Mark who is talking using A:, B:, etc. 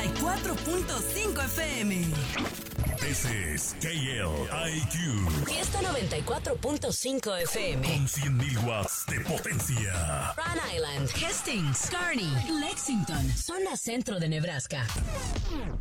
A: 94.5 FM.
B: This is KLIQ.
C: Fiesta 94.5 FM.
B: Con 100.000 watts de potencia.
C: Rhode Island, Hastings, Kearney, Lexington, zona centro de Nebraska.